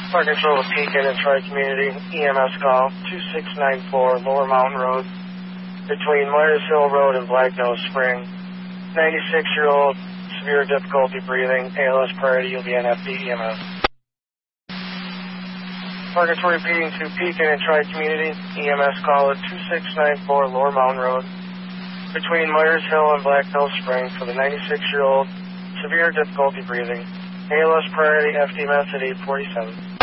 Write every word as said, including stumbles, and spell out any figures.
Park Control with Pekin and Tri-Community, E M S call two six nine four Lower Mountain Road, between Myers Hill Road and Black Nose Spring. ninety-six-year-old, severe difficulty breathing, A L S priority, you'll be N F D E M S. Park Control repeating to Pekin and Tri-Community, E M S call at two six nine four Lower Mountain Road, between Myers Hill and Black Nose Spring for the ninety-six-year-old, severe difficulty breathing, A L S priority, F D M S at eight forty-seven.